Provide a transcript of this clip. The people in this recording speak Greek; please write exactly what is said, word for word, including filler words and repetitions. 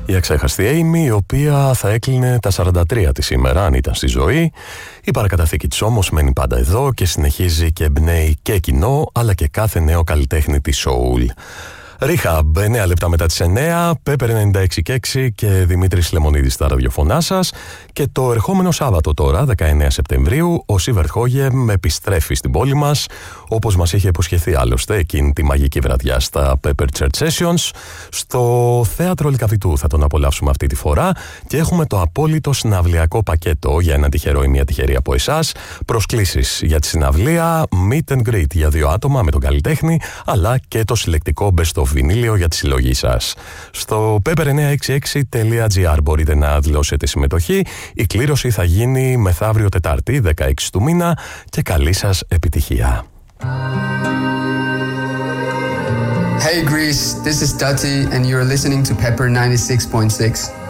Η αξέχαστη Amy, η οποία θα έκλεινε τα σαράντα τρία της σήμερα αν ήταν στη ζωή. Η παρακαταθήκη της όμως μένει πάντα εδώ και συνεχίζει και εμπνέει και κοινό αλλά και κάθε νέο καλλιτέχνη της soul. Rehab, εννέα λεπτά μετά τις εννέα, Pepper ενενήντα έξι και έξι και Δημήτρης Λεμονίδης στα ραδιοφωνά σας. Και το ερχόμενο Σάββατο τώρα, δεκαεννέα Σεπτεμβρίου, ο Σίβερτ Χόγεμ επιστρέφει στην πόλη μας, όπως μας είχε υποσχεθεί άλλωστε εκείνη τη μαγική βραδιά στα Pepper Church Sessions. Στο Θέατρο Λυκαβητού θα τον απολαύσουμε αυτή τη φορά και έχουμε το απόλυτο συναυλιακό πακέτο για ένα τυχερό ή μια τυχερή από εσάς. Προσκλήσεις για τη συναυλία, meet and greet για δύο άτομα με τον καλλιτέχνη, αλλά και το συλλεκτικό best of βινίλιο για τη συλλογή σας. Στο pepper εννιακόσια εξήντα έξι τελεία gr μπορείτε να δηλώσετε συμμετοχή. Η κλήρωση θα γίνει μεθαύριο Τετάρτη, δεκαέξι του μήνα, και καλή σας επιτυχία. Hey Greece, this is Dati and you're listening to Pepper ninety-six point six.